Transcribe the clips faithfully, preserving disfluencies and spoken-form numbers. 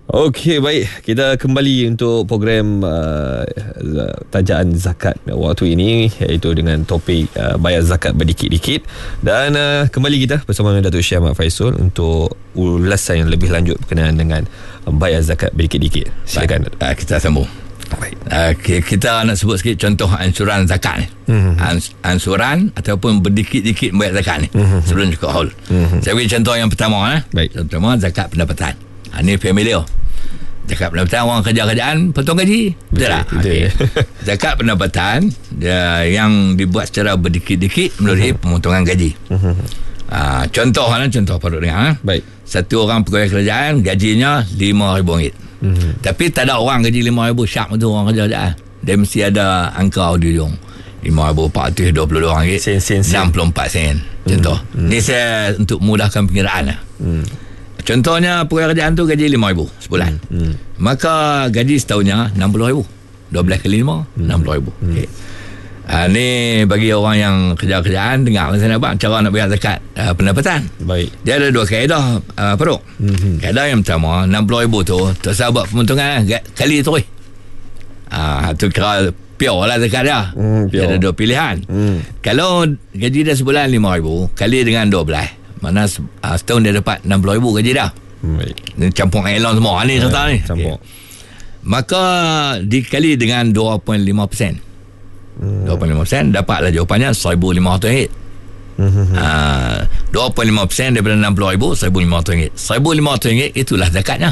Okey, baik. Kita kembali untuk program uh, tajaan zakat waktu ini, iaitu dengan topik uh, bayar zakat berdikit-dikit. Dan uh, kembali kita bersama dengan Datuk Syed Ahmad Faizul untuk ulasan yang lebih lanjut berkenaan dengan bayar zakat berdikit-dikit. Silakan. Uh, kita sambung. Baik. Uh, kita nak sebut sikit contoh ansuran zakat ni. Mm-hmm. Ans- ansuran ataupun berdikit-dikit bayar zakat ni. Mm-hmm. Sebelum cukup haul. Mm-hmm. Saya bagi contoh yang pertama. Eh. Baik. Yang pertama, zakat pendapatan. Ha, ni familiar. Zakat pendapatan, orang kerja-kerjaan potong gaji. Betul tak? Okay. Zakat pendapatan dia, yang dibuat secara berdikit-dikit melalui uh-huh. pemotongan gaji. Uh-huh. Ha, contoh lah, contoh perlu dengar. Ha? Baik. Satu orang pegawai kerajaan gajinya lima ribu ringgit. Uh-huh. Tapi tak ada orang gaji lima ribu syak tu orang kerajaan. Dia mesti ada angka di ujung. lima ribu empat ratus dua puluh dua ringgit. Sen, sen, sen. enam puluh empat sen. Contoh. Uh-huh. Ni saya untuk mudahkan pengiraan lah. Uh-huh. Contohnya pegawai kerajaan tu gaji lima ribu sebulan. Hmm. Hmm. Maka gaji setahunnya enam puluh ribu. dua belas kali lima, hmm. enam puluh ribu. Hmm. Okay. Uh, ni bagi orang yang kerja-kerjaan, dengar saya nak buat cara nak bayar zakat uh, pendapatan. Baik. Dia ada dua kaedah uh, peruk. Hmm. Kaedah yang pertama, enam puluh ribu tu tak usah buat pemotongan kali terus. Ah, uh, tu kira pure lah zakat dia. Hmm, dia ada dua pilihan. Hmm. Kalau gaji dia sebulan lima ribu kali dengan dua belas, mana uh, setahun dia dapat enam puluh ribu gaji dah. Baik. Ni campur elon semua ni serta ni. Campur. Okay. Maka dikali dengan dua perpuluhan lima peratus. Hmm. dua perpuluhan lima peratus dapatlah jawapannya seribu lima ratus ringgit. Hmm. Uh, dua perpuluhan lima peratus daripada enam puluh ribu, seribu lima ratus ringgit. seribu lima ratus ringgit itulah zakatnya.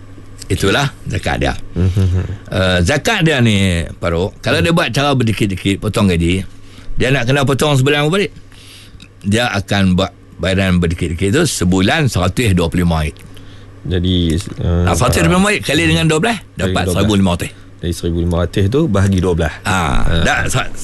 Itulah zakat dia. Hmm. Uh, zakat dia ni Paruk, kalau hmm. dia buat cara berdikit-dikit potong gaji, dia nak kena potong sebulan balik. Dia akan buat bayaran berdikit-dikit tu sebulan seratus dua puluh lima ringgit. Jadi uh, seratus dua puluh lima ringgit kali dengan dua belas dapat seribu lima ratus. Dari seribu lima ratus tu bahagi dua belas. Ah, uh. dah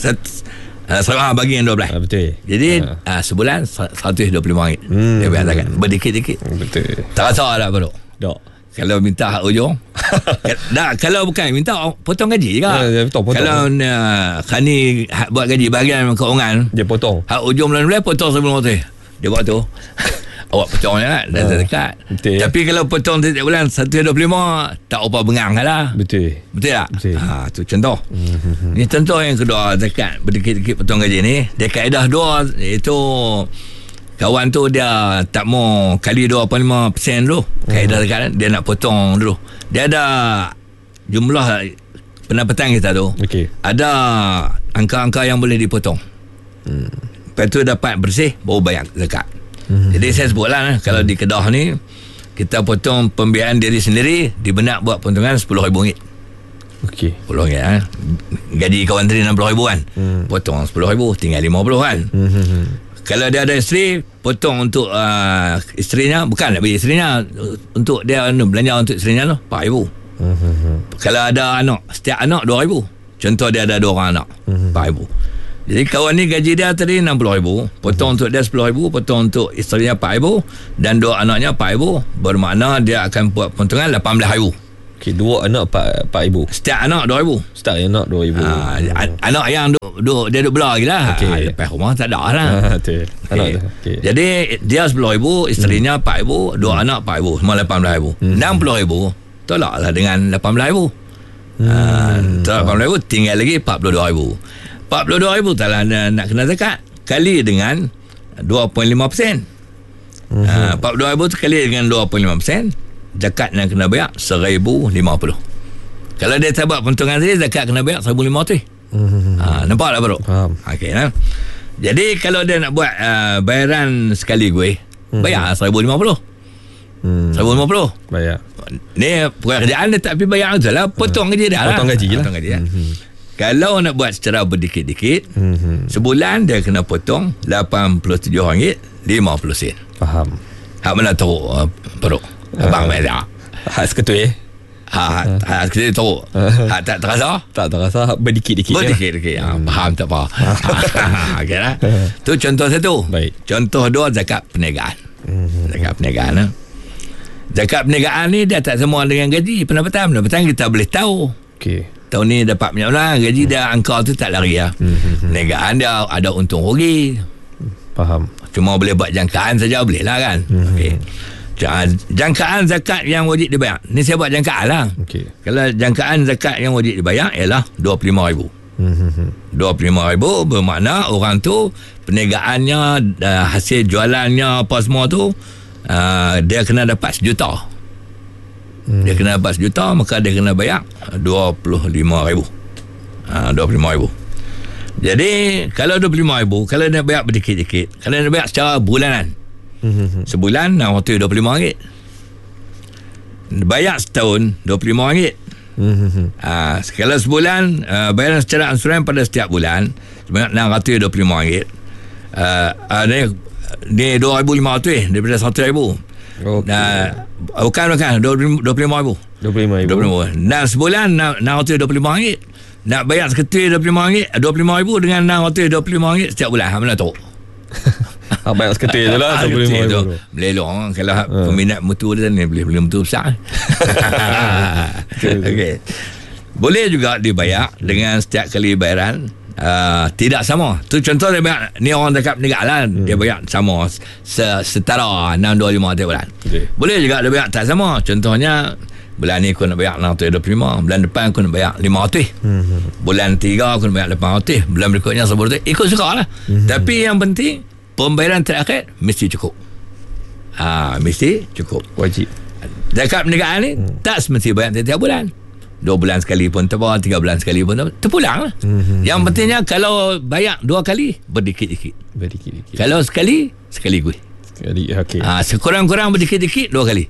uh, bagi yang dua belas. Uh, betul. Jadi uh. Uh, sebulan seratus dua puluh lima ringgit. Hmm. Dia bayar zakat berdikit-dikit. Betul. Tak rasa tak perlu. Tak. Kalau minta hak ujung dah, kalau bukan minta potong gaji ke? Ya, potong, potong. Kalau uh, Khani buat gaji bahagian keuangan, dia potong hak ujung bulan-bulan, potong sebelum tu. Dia buat tu awak potongnya kan dah uh, dekat. Betul. Tapi kalau potong setiap bulan seratus dua puluh lima tak apa bengang lah. Betul. Betul tak? Betul. Ha, tu contoh. Mm-hmm. Ni contoh yang kedua zakat berdikit-dikit potong gaji ni. Dia kaedah dua, iaitu kawan tu dia tak mau kali dua puluh lima peratus dulu. Kaedah zakat uh-huh. dia nak potong dulu. Dia ada jumlah pendapatan kita tu. Okay. Ada angka-angka yang boleh dipotong. Hmm. Lepas tu dapat bersih baru bayar zakat. Hmm. Jadi saya sebutlah kalau hmm. di Kedah ni kita potong pembiayaan diri sendiri, dibenak buat potongan sepuluh ribu ringgit. Okey. sepuluh ringgit eh. Gaji kawan tadi enam puluh ribu kan. Hmm. Potong sepuluh ribu tinggal lima puluh kan. Hmm. Kalau dia ada isteri, potong untuk uh, isterinya, bukan nak bagi isterinya, untuk dia uh, belanja untuk isterinya tu empat ribu. Hmm. Kalau ada anak, setiap anak dua ribu. Contoh dia ada dua orang anak, hmm. empat ribu. Jadi kawan ni gaji dia tadi enam puluh ribu, potong hmm. untuk dia sepuluh ribu, potong untuk isterinya empat ribu dan dua anaknya empat ribu, bermakna dia akan buat potongan lapan belas ribu. Okey, dua anak empat ribu. Setiap anak dua ribu. Setiap anak dua ribu. Ha, hmm. Anak yang duk, duk, dia duk belah lagi lah. Okay. Ha, lepas rumah tak ada lah. Ha, betul. Okay. Okay. Jadi dia sepuluh ribu, isterinya hmm. empat ribu, dua hmm. anak empat ribu, semua lapan belas ribu. Hmm. enam puluh ribu tolaklah dengan lapan belas ribu. Hmm. Ha, tolak lapan belas ribu, tinggal lagi empat puluh dua ribu. empat puluh dua ribu tak lah nak kena zakat. Kali dengan dua perpuluhan lima peratus. Mm-hmm. Uh, empat puluh dua ribu tu kali dengan dua perpuluhan lima peratus, zakat yang kena bayar seribu lima puluh. Kalau dia tak buat pentungan tadi, zakat kena bayar seribu lima ratus. Mm-hmm. Uh, nampak tak bro? Faham. Okay, nah? Jadi kalau dia nak buat uh, bayaran sekali gue, mm-hmm. bayar seribu lima puluh. Hmm. seribu lima puluh bayar. Ni pekerjaan dia tak pergi bayar tu lah. Potong gaji dah lah. Potong gaji lah. Potong gaji lah. Mm-hmm. Kalau nak buat secara berdikit-dikit, mm-hmm. sebulan dia kena potong lapan puluh tujuh ringgit lima puluh sen. Faham. Hak mana tahu uh, peruk? Abang uh, merah. Hak seketui. Hak uh. hak seketui tahu. Hak tak terasa? Tak terasa, berdikit-dikit. Berdikit-dikit. Ya. Hmm. Faham tak apa. Okeylah. Tu contoh satu. Baik. Contoh dua, zakat perniagaan. Mm-hmm. Zakat perniagaan. Ha? Zakat perniagaan ni dia tak semua dengan gaji pendapatan. Pendapatan kita boleh tahu. Okey. Tahun ni dapat banyak lah, gaji hmm. dia angka tu tak lari lah. Hmm. Perniagaan dia ada untung rugi. Faham. Cuma boleh buat jangkaan saja boleh lah kan. Hmm. Okay. Jangkaan zakat yang wajib dibayar, ni saya buat jangkaan lah. Okay. Kalau jangkaan zakat yang wajib dibayar ialah dua puluh lima ribu. dua puluh lima ribu bermakna orang tu perniagaannya, uh, hasil jualannya apa semua tu, uh, dia kena dapat sejuta. hmm. Dia kena dapat sejuta, maka dia kena bayar dua puluh lima ribu. uh, dua puluh lima ribu. Jadi kalau dua puluh lima ribu, kalau dia bayar berdikit-dikit, kalau dia bayar secara bulanan, hmm. sebulan nak waktu dua puluh lima ringgit, bayar setahun dua puluh lima ringgit. Mm-hmm. Uh, kalau sebulan uh, bayaran secara ansuran pada setiap bulan sebanyak enam ratus dua puluh lima ringgit. uh, uh, ni, ni dua ribu lima ratus daripada seratus ribu. Okay. Uh, bukan bukan dua puluh lima ribu. dua puluh lima ribu. Dan sebulan enam ratus dua puluh lima ringgit. Nak bayar seketul dua puluh lima ringgit, dua puluh lima ribu dengan enam ratus dua puluh lima ringgit setiap bulan. Mana tu? Ah, banyak seketul je lah. dua puluh lima ribu. Melelong. Kalau ha. peminat mutu dia ni boleh beli mutu besar. Okey. Boleh juga dibayar dengan setiap kali bayaran uh, tidak sama. Tu contoh dia bayar, ni orang dekat negara lah, hmm. dia bayar sama setara enam dua lima tiap bulan. Okay. Boleh juga dia bayar tak sama. Contohnya bulan ni aku nak bayar enam ratus dua puluh lima, bulan depan aku nak bayar lima ratus, hmm. bulan tiga aku nak bayar lapan ratus, bulan berikutnya sepuluh ratus. Ikut suka lah. hmm. Tapi yang penting pembayaran terakhir mesti cukup. Ah, mesti cukup. Wajib. Zakat perniagaan ni hmm. tak semesti bayar tiap bulan. Dua bulan sekali pun tebal, tiga bulan sekali pun tebal, terpulang lah. Hmm. Yang pentingnya kalau bayar dua kali berdikit-dikit. Berdikit-dikit. Kalau sekali sekali gue. Sekali, okey. Ah, sekurang-kurang berdikit-dikit dua kali.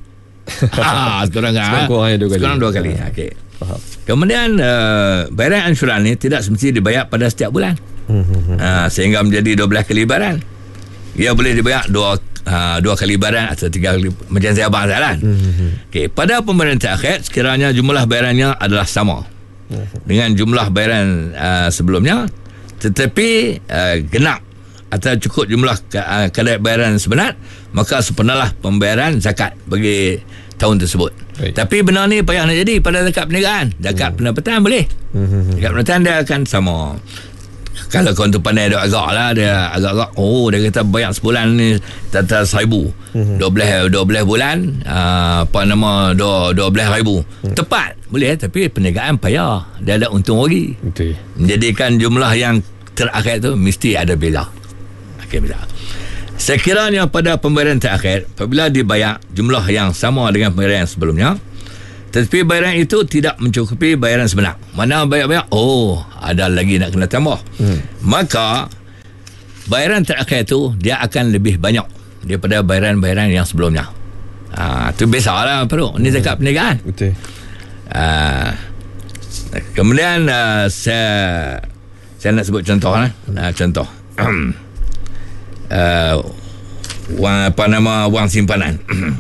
Ah, sekurang-kurang. Sekurang-kurang dua kali. Sekurang dua kali. Ah. Okey. Faham. Kemudian uh, bayaran ansuran ni tidak semesti dibayar pada setiap bulan. Hmm. Ah, sehingga menjadi dua belas kali bayaran. Ia boleh dibayar dua uh, dua kali bayaran atau tiga kali, macam saya abang salah. Mm-hmm. Okey, pada pembayaran terakhir sekiranya jumlah bayarannya adalah sama mm-hmm. dengan jumlah bayaran uh, sebelumnya, tetapi uh, genap atau cukup jumlah uh, kadar bayaran sebenar, maka sepenuhlah pembayaran zakat bagi tahun tersebut. Baik. Tapi benar ni payah nak jadi pada zakat perniagaan. Zakat mm-hmm. pendapatan boleh. Mm-hmm. Zakat pendapatan dia akan sama. Kalau kau tu pandai dia agak lah, dia agak-agak oh dia kata bayar sebulan ni tata seribu, mm-hmm. dua belas dua belas bulan uh, apa nama dua dua belas ribu, mm. tepat boleh, tapi perniagaan payah, dia ada untung rugi. Betul. Menjadikan jumlah yang terakhir tu mesti ada bela. Okey, bela. Sekiranya pada pembayaran terakhir apabila dibayar jumlah yang sama dengan pembayaran yang sebelumnya, tetapi bayaran itu tidak mencukupi bayaran sebenar, mana bayar-bayar oh ada lagi nak kena tambah, hmm. maka bayaran terakhir itu dia akan lebih banyak daripada bayaran-bayaran yang sebelumnya. Ah, tu biasalah perlu. Ini zakat perniagaan. Betul. Ah, kemudian uh, saya saya nak sebut contoh lah. Uh, contoh. uh, wang apa nama wang simpanan.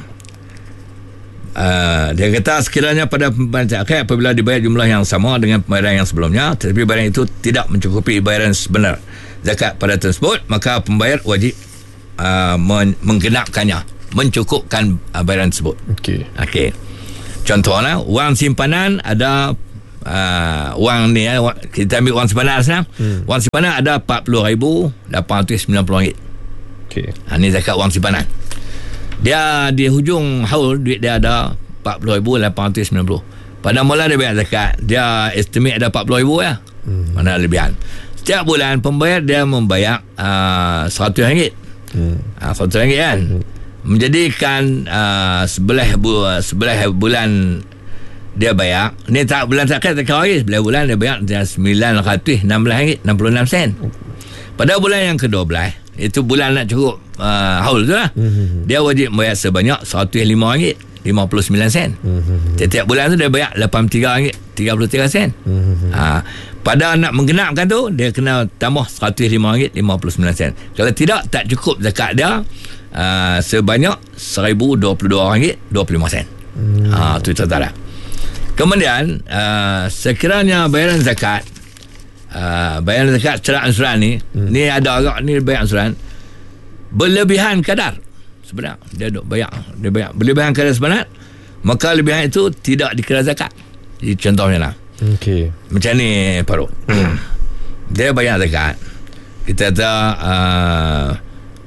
Uh, dia kata sekiranya pada pembayaran terakhir apabila dibayar jumlah yang sama dengan pembayaran yang sebelumnya, tetapi bayaran itu tidak mencukupi bayaran sebenar zakat pada tersebut, maka pembayar wajib uh, men- menggenapkannya, mencukupkan uh, bayaran tersebut. Okey. Okey. Contohnya wang simpanan ada uh, wang ni eh, kita ambil wang simpanan sekarang. Hmm. Wang simpanan ada empat puluh ribu lapan ratus sembilan puluh ringgit. Okey. Ha, ni zakat wang simpanan. Dia di hujung haul duit dia ada empat puluh ribu lapan ratus sembilan puluh. Pada mula dia bayar zakat, dia estimate ada empat puluh ribu ya. Hmm. Mana lebihan. Setiap bulan pembayar dia membayar uh, seratus ringgit. Hmm. Uh, seratus ringgit kan. Hmm. Menjadikan uh, sebelah bu, sebelah bulan dia bayar. Ni tak bulan terakhir tak kau lagi. Sebelah bulan dia bayar sembilan ratus enam belas ringgit enam puluh enam sen. Pada bulan yang kedua belas, itu bulan nak cukup uh, haul tu lah, mm-hmm. dia wajib bayar sebanyak seratus lima ringgit lima puluh sembilan sen. Mm-hmm. Setiap bulan tu dia bayar lapan puluh tiga ringgit tiga puluh tiga sen. Mm-hmm. Ha, pada nak menggenapkan tu dia kena tambah seratus lima ringgit lima puluh sembilan sen. Kalau tidak, tak cukup zakat dia uh, sebanyak seribu dua puluh dua ringgit dua puluh lima sen. Mm-hmm. Ha, tu contoh dah. Kemudian uh, sekiranya bayaran zakat Uh, bayaran zakat secara ansuran ni, hmm. ni ada agak ni bayaran ansuran berlebihan kadar sebenar, dia duk bayar dia bayar berlebihan kadar sebenar, maka lebihan itu tidak dikira zakat. Jadi contohnya lah, okey, macam ni Faruk. Dia bayar zakat, kita kata uh,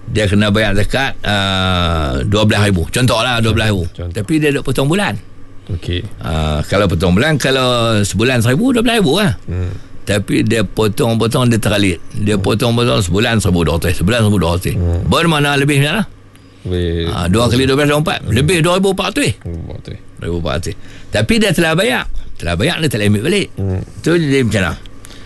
dia kena bayar zakat uh, dua belas ribu. Contohlah dua belas ribu. Contoh. Tapi dia duk potong bulan. Okey. Uh, kalau potong bulan, kalau sebulan seribu, dua belas ribu lah. Hmm. Tapi dia potong-potong, dia terkalit. Dia hmm. potong-potong sebulan seribu dua ratus, sebulan seribu dua ratus. Hmm. Bermakna lebihnya lah. Uh, dua kali dua belas, dua empat. Hmm. Lebih dua ribu empat ratus. dua ribu empat ratus. Tapi dia telah bayar. Telah bayar, dia telah ambil balik. Hmm. Tu jadi macam mana?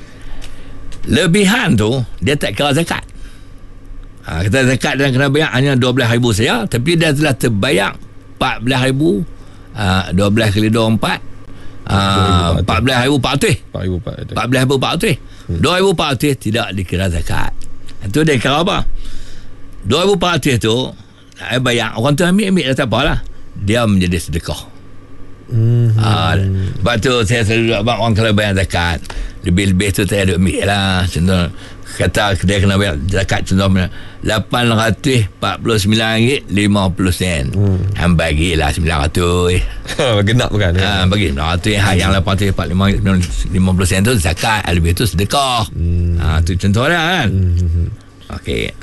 Lebihan tu, dia tak kira zakat. Ha, kita zakat dan kena bayar hanya dua belas ribu saja, tapi dia telah terbayar empat belas ribu, uh, dua belas kali dua puluh empat, uh, empat belas ribu empat ratus, empat belas ribu empat ratus, hmm. dua ribu empat ratus tidak dikira zakat. Itu dia kira apa? dua ribu empat ratus tu saya bayar, orang tu ambil-ambil tak apalah, dia menjadi sedekah. Hmm. Ha, sebab tu saya selalu abang, orang kalau bayar zakat lebih-lebih tu saya ada ambil lah. Contoh kata dia kena bayar zakat contohnya lapan ratus empat puluh sembilan ringgit lima puluh sen. Hmm. Han bagilah sembilan ratus. Genap bukan? Ha, bagi sembilan ratus. Hak yang lapan ratus empat puluh lima puluh sen tu zakat, lebih tu sedekah. Hmm. Ha, tu contoh dah kan. Hmm. Okey.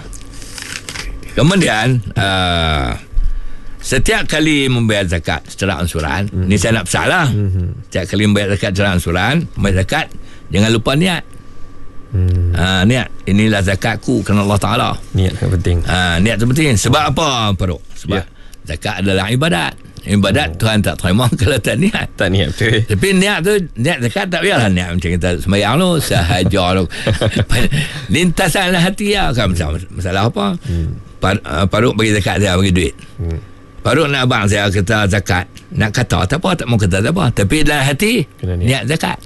Kemudian uh, setiap kali membayar zakat secara ansuran, hmm. ni saya nak pesan lah. Hmm. Setiap kali membayar zakat secara ansuran, membayar zakat, jangan lupa niat. Hmm. Ha, niat, inilah zakatku kerana Allah Ta'ala. Niat yang penting. Ha, niat tu penting. Sebab apa, Faruk? Sebab yeah. zakat adalah ibadat. Ibadat oh. Tuhan tak terima kalau tak niat. Tak niat betul. Tapi niat tu, niat zakat tak biarlah niat macam kita sembahyang tu, sahaja tu. Lintasanlah hati lah. Kan masalah, masalah apa? Hmm. Faruk bagi zakat, saya bagi duit. Hmm. Faruk nak abang saya kata zakat, nak kata tak apa, tak mau kata tak apa, tapi dalam hati niat. niat zakat.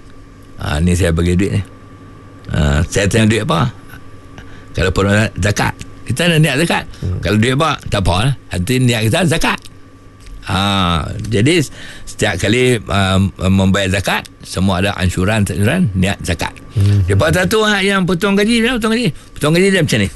Ha, ni saya bagi duit ni. Uh, saya tanya duit apa? Kalau pun zakat, kita ada niat zakat. Hmm. Kalau duit apa, tak apa lah. Hati niat kita zakat. Uh, jadi setiap kali uh, membayar zakat, semua ada ansuran, ansuran niat zakat. Hmm. Lepas tu yang potong gaji, potong gaji, potong gaji dia macam ni.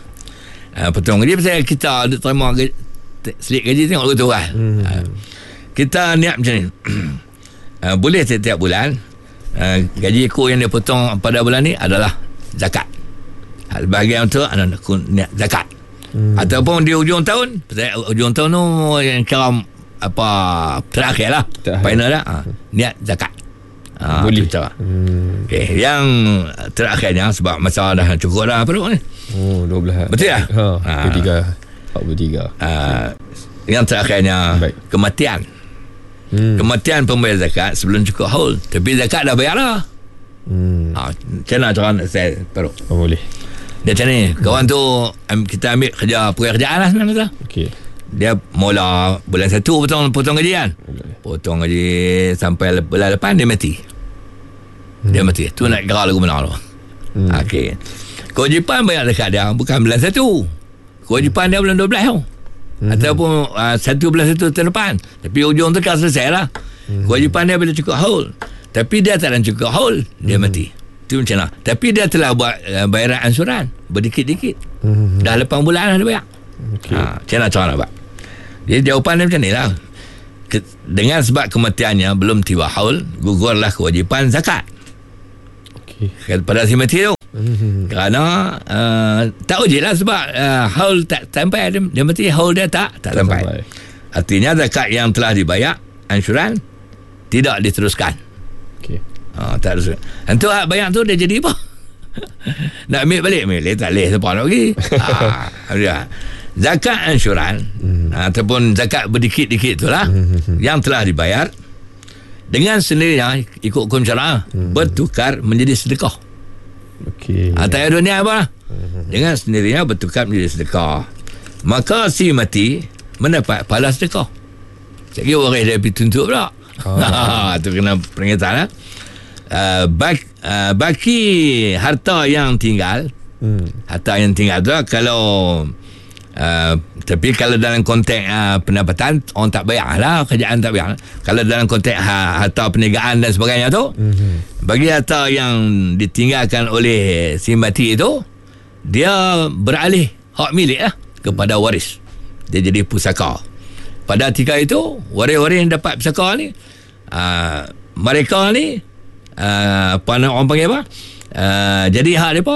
Uh, potong gaji pasal kita terima gaji, selit gaji tengok betul kan. Hmm. Uh, kita niat macam ni. uh, boleh setiap bulan. Uh, gaji ku yang dia potong pada bulan ni adalah zakat. Bahagian tu adalah niat zakat. Hmm. Ataupun di hujung tahun, hujung tahun tu yang kira apa terakhir lah, final lah, ha, niat zakat. Ha, boleh. Hmm. Okay. Yang terakhirnya sebab masa dah cukup dah perut ni. Oh, dua belas. Betul tak? Ha, ha. empat puluh tiga. empat puluh tiga. Ha, yang terakhirnya baik. Kematian. Hmm. Kematian pembayar zakat sebelum cukup haul, tapi zakat dah bayar lah. Hmm. Ha, macam mana cara nak saya perut? Oh, boleh. Dia macam ni, kawan tu kita ambil kerja pekerjaan lah sebenarnya. Okey. Dia mula bulan satu potong potong gaji kan. Okay. Potong gaji sampai bulan depan dia mati. Hmm. Dia mati. Tu nak kira lagu mana tu. Hmm. Okey. Kewajipan bayar zakat dia bukan bulan satu. Kewajipan dia bulan dua belas tau. Hmm. Ataupun uh, satu bulan satu tahun depan. Tapi ujung tu kan selesai lah. Hmm. Kewajipan dia bila cukup haul. Tapi dia tak ada cukup haul, dia hmm. mati. Itu macam mana. Tapi dia telah buat uh, bayaran ansuran berdikit-dikit. Hmm. Dah lapan bulan dah dia bayar. Okay. Ha, macam mana cara nak buat? Jadi jawapan dia macam ni lah. Ke, dengan sebab kematiannya belum tiba haul, gugurlah kewajipan zakat. Okay. Pada si mati tu. Mm-hmm. Kerana uh, tak wajib lah sebab uh, haul tak sampai, dia, dia mati haul dia tak tak, tak sampai. sampai Artinya zakat yang telah dibayar ansuran tidak diteruskan. Okay. Uh, tak teruskan. Itu hak bayar tu dia jadi apa? Nak ambil balik ambil tak boleh, siapa nak pergi. ha, zakat ansuran mm-hmm. ataupun zakat berdikit-dikit itulah mm-hmm. yang telah dibayar dengan sendirinya ikut hukum syara mm-hmm. bertukar menjadi sedekah. Okey. Atas dunia apa? Uh-huh. Dengan sendirinya bertukar menjadi sedekah. Maka si mati mendapat pahala sedekah. Sekali orang dia pergi tuntut pula. Oh. Itu kena peringatan lah. Uh, bak, uh, baki harta yang tinggal. Hmm. Harta yang tinggal tu kalau Uh, tapi kalau dalam konteks uh, pendapatan orang tak bayar lah, kerajaan tak bayar. Kalau dalam konteks ha, harta perniagaan dan sebagainya tu mm-hmm. bagi harta yang ditinggalkan oleh si mati itu, dia beralih hak milik lah kepada waris. Dia jadi pusaka. Pada ketika itu waris-waris yang dapat pusaka ni uh, mereka ni uh, apa nak orang panggil apa uh, jadi hak mereka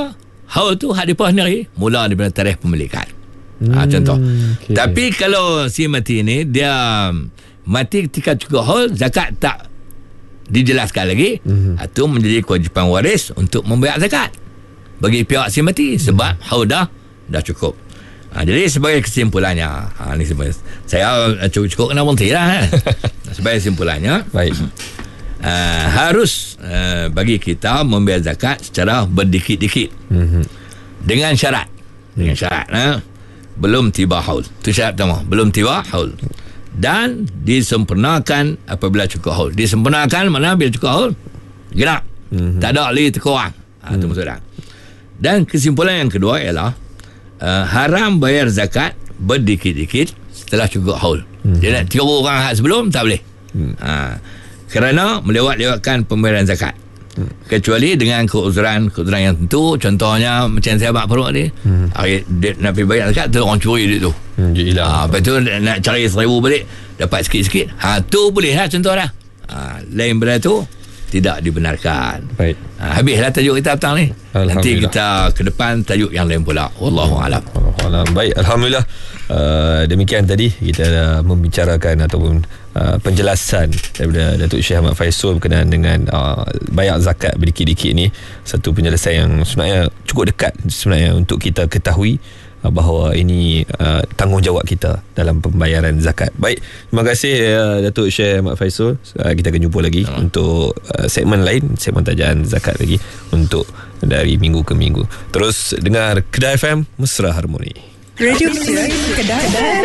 haul tu hak depa sendiri mula daripada tarikh pemilikan. Hmm, ha, contoh. Okay. Tapi kalau si mati ni dia mati ketika cukup haul, zakat tak dijelaskan lagi, hmm. itu menjadi kewajipan waris untuk membayar zakat bagi pihak si mati sebab hmm. haul dah dah cukup. Ha, jadi sebagai kesimpulannya, ha, ni sebagai, saya cukup-cukup kena berhenti lah. Sebagai kesimpulannya, baik. Uh, harus uh, bagi kita membayar zakat secara berdikit-dikit, mm-hmm. dengan syarat, dengan syarat, ha? belum tiba haul. Itu syarat pertama, belum tiba haul, dan disempurnakan apabila cukup haul. Disempurnakan mana bila cukup haul, gerak, mm-hmm. tak ada lagi terkurang. Ha, itu mm-hmm. maksudnya. Dan kesimpulan yang kedua ialah Uh, haram bayar zakat berdikit-dikit setelah cukup haul. Hmm. Dia nak tiga orang hak sebelum tak boleh. Hmm. Ha, kerana melewat-lewatkan pembayaran zakat. Hmm. Kecuali dengan keuzuran keuzuran yang tentu, contohnya macam saya abang perut ni. Hmm. Hari dia nak pergi bayar zakat tu orang curi duit tu. Hmm, hilang. Ha, lepas tu nak cari seribu balik dapat sikit-sikit. Ha, tu boleh lah contoh dah. Ha, lain benda tu tidak dibenarkan. Baik. Ha, habislah tajuk kita petang ni. Nanti kita ke depan tajuk yang lain pula. Wallahu a'lam. Baik, alhamdulillah. Uh, demikian tadi kita dah membicarakan ataupun uh, penjelasan daripada Datuk Syekh Ahmad Faizul berkenaan dengan uh, bayar zakat berdikit-dikit ni. Satu penjelasan yang sebenarnya cukup dekat sebenarnya untuk kita ketahui bahawa ini uh, tanggungjawab kita dalam pembayaran zakat. Baik, terima kasih uh, Datuk Syekh Ahmad Faizul. Uh, kita akan jumpa lagi hmm. untuk uh, segmen lain, segmen tajaan zakat lagi untuk dari minggu ke minggu. Terus dengar Kedah F M, Mesra Harmoni. Radio Kedah.